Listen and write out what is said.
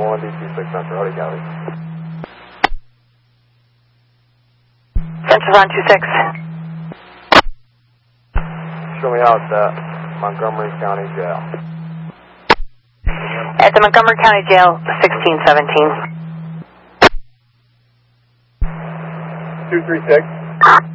1D26 Central, Howdy County. Central on 26. Show me out at Montgomery County Jail. At the Montgomery County Jail, 1617. 236.